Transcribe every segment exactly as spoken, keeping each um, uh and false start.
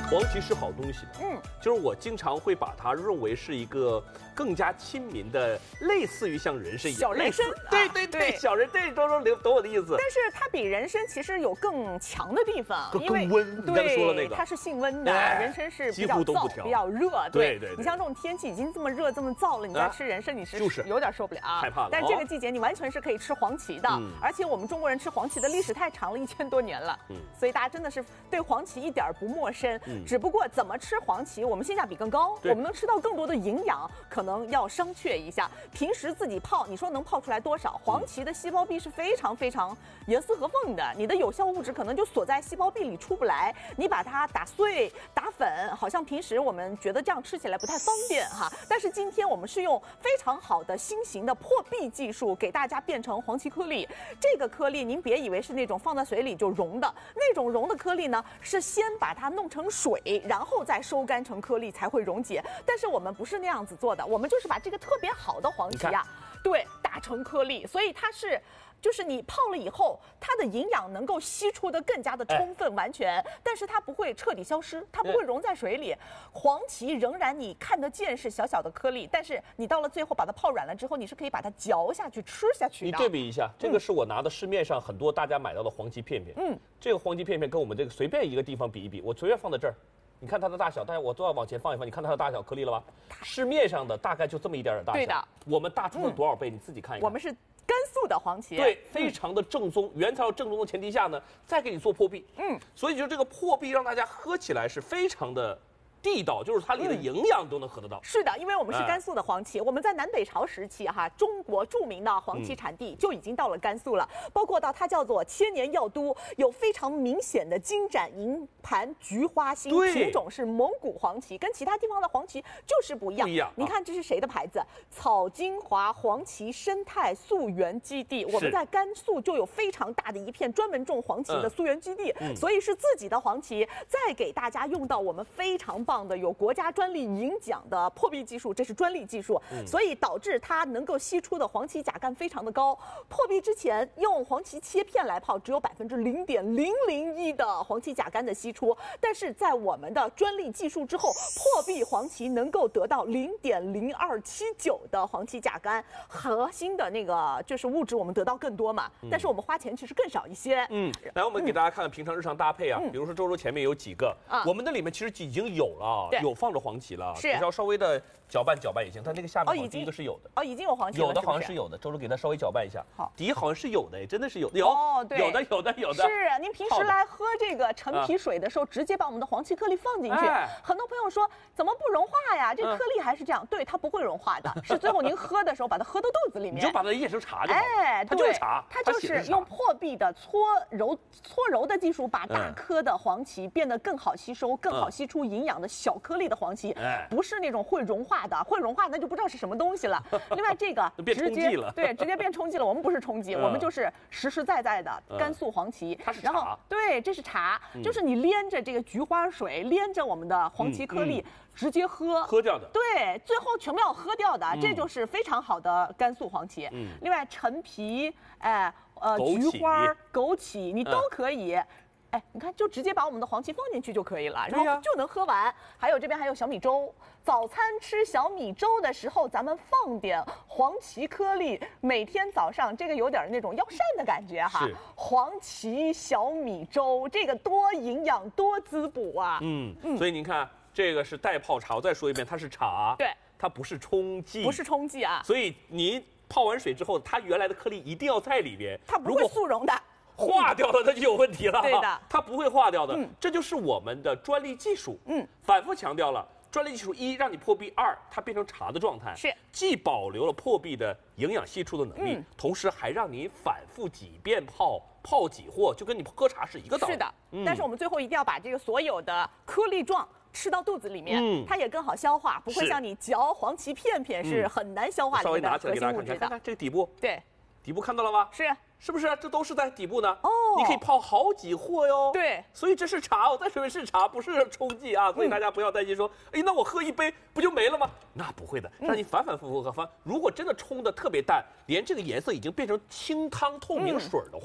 黄芪是好东西的，嗯，就是我经常会把它认为是一个更加亲民的，类似于像人参一样， 小人参， 对对对，小人，对，周周懂我的意思。 但是它比人参其实有更强的地方， 更更温。你刚才说了那个， 它是性温的，人参是比较燥、比较热。 对对， 你像这种天气已经这么热、这么燥了，你再吃人参，你是就是有点受不了， 害怕了。 但这个季节你完全是可以吃黄芪的，而且我们中国人吃黄芪的历史太长了，一千多年了，嗯，所以大家真的是对黄芪一点不陌生。只不过怎么吃黄芪，我们性价比更高，我们能吃到更多的营养，可能要商榷一下。平时自己泡，你说能泡出来多少？黄芪的细胞壁是非常非常严丝合缝的，你的有效物质可能就锁在细胞壁里出不来。你把它打碎、打粉，好像平时我们觉得这样吃起来不太方便哈。但是今天我们是用非常好的新型的破壁技术，给大家变成黄芪颗粒。这个颗粒您别以为是那种放在水里就溶的，那种溶的颗粒呢，是先把它弄成水，然后再收干成颗粒才会溶解。但是我们不是那样子做的，我们就是把这个特别好的黄芪呀，对，打成颗粒，所以它是。就是你泡了以后，它的营养能够吸出的更加的充分、完全，但是它不会彻底消失，它不会溶在水里。黄芪仍然你看得见是小小的颗粒，但是你到了最后把它泡软了之后，你是可以把它嚼下去、吃下去的。 你对比一下，这个是我拿的市面上很多大家买到的黄芪片片，嗯，这个黄芪片片跟我们这个随便一个地方比一比，我随便放在这儿。你看它的大小，但是我都要往前放一放，你看它的大小颗粒了吧？市面上的大概就这么一点点大小。 对的， 我们大出了多少倍？你自己看一看。 我们是甘肃的黄芪， 对，非常的正宗，原材料正宗的前提下呢，再给你做破壁，嗯，所以就这个破壁让大家喝起来是非常的地道，就是它里的营养都能喝得到。 是的，因为我们是甘肃的黄芪，我们在南北朝时期哈，中国著名的黄芪产地就已经到了甘肃了，包括到它叫做千年药都，有非常明显的金盏银盘菊花心，品种是蒙古黄芪，跟其他地方的黄芪就是不一样。 不一样， 你看这是谁的牌子？草金华黄芪生态溯源基地，我们在甘肃就有非常大的一片专门种黄芪的溯源基地，嗯、所以是自己的黄芪，再给大家用到我们非常棒的有国家专利银奖的破壁技术，这是专利技术，嗯、所以导致它能够吸出的黄芪钾苷非常的高。破壁之前用黄芪切片来泡，只有百分之零点零零一的黄芪钾苷的吸出，但是在我们的专利技术之后，破壁黄芪能够得到零点零二七九的黄芪钾苷，核心的那个就是物质我们得到更多嘛，嗯、但是我们花钱其实更少一些。 嗯，来我们给大家看看平常日常搭配啊，嗯、比如说周周前面有几个，啊、我们的里面其实已经有了，有放着黄芪了， 是只要稍微的搅拌搅拌也行。它那个下面好像第一个是有的， 哦，已经有黄芪了， 有的好像是有的，周周给它稍微搅拌一下。 好， 底好像是有的，真的是有有， 哦，对， 有的有的有的。 是，您平时来喝这个陈皮水的时候，直接把我们的黄芪颗粒放进去。很多朋友说怎么不融化呀？这颗粒还是这样，对，它不会融化的，是最后您喝的时候把它喝到肚子里面。 你就把它验成茶就好了。 哎， 它就是茶， 它就是用破壁的搓揉搓揉的技术，把大颗的黄芪变得更好吸收、更好吸出营养的小颗粒的黄芪，不是那种会融化的，会融化那就不知道是什么东西了。另外这个直接对直接变冲剂了，我们不是冲剂，我们就是实实在在的甘肃黄芪。 它是茶。然后对，这是茶，就是你连着这个菊花水，连着我们的黄芪颗粒。直接喝， 喝掉的， 对，最后全部要喝掉的，嗯、这就是非常好的甘肃黄芪。嗯，另外陈皮，哎，呃，菊花、枸杞，你都可以。嗯哎，你看，就直接把我们的黄芪放进去就可以了，然后就能喝完。还有这边还有小米粥，早餐吃小米粥的时候，咱们放点黄芪颗粒，每天早上这个有点那种药膳的感觉哈。黄芪小米粥，这个多营养多滋补啊。 嗯嗯，所以您看。这个是代泡茶，我再说一遍，它是茶， 对， 它不是冲剂， 不是冲剂啊。 所以你泡完水之后，它原来的颗粒一定要在里边， 它不会速溶的， 化掉了它就有问题了。 对的， 它不会化掉的，嗯、这就是我们的专利技术。嗯，反复强调了，专利技术一让你破壁，二它变成茶的状态， 是既保留了破壁的营养析出的能力，嗯、同时还让你反复几遍泡。泡几货就跟你喝茶是一个道理。 是的，嗯、但是我们最后一定要把这个所有的颗粒状吃到肚子里面，嗯、它也更好消化，不会像你嚼黄芪片片是很难消化里面的核心物质的。 看看这个底部， 对， 底部看到了吗？ 是。 是不是？这都是在底部呢。哦，你可以泡好几货哟。 对， 所以这是茶，我再说一遍是茶，不是冲剂啊。所以大家不要担心说，哎，那我喝一杯不就没了吗？那不会的，让你反反复复喝。反，如果真的冲的特别淡，连这个颜色已经变成清汤透明水的话。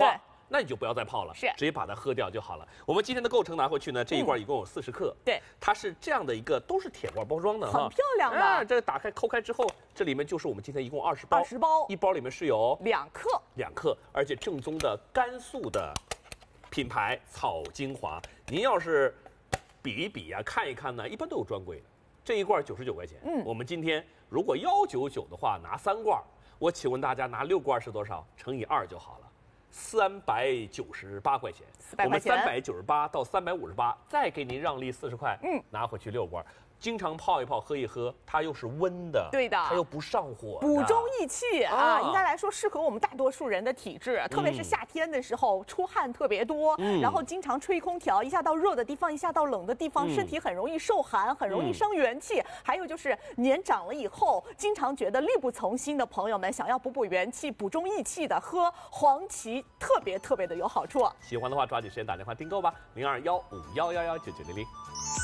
那你就不要再泡了， 是直接把它喝掉就好了。我们今天的构成拿回去呢，这一罐一共有四十克， 对， 它是这样的一个，都是铁罐包装的哈， 很漂亮的。 啊，这个打开抠开之后，这里面就是我们今天一共二十包， 二十包， 一包里面是有两克， 两克，而且正宗的甘肃的品牌草精华。您要是比一比啊，看一看呢，一般都有专柜的。这一罐九十九块钱，嗯，我们今天如果幺九九的话，拿三罐，我请问大家拿六罐是多少？乘以二就好了。三百九十八块钱，我们三百九十八到三百五十八，再给您让利四十块，嗯，拿回去六罐，经常泡一泡，喝一喝，它又是温的， 对的， 它又不上火， 补中益气啊，啊应该来说适合我们大多数人的体质，特别是夏天的时候，出汗特别多，嗯、然后经常吹空调，一下到热的地方，一下到冷的地方，嗯、身体很容易受寒，很容易伤元气。嗯、还有就是年长了以后，经常觉得力不从心的朋友们，想要补补元气、补中益气的，喝黄芪特别特别的有好处。 喜欢的话，抓紧时间打电话订购吧，零二幺五幺幺幺九九零零。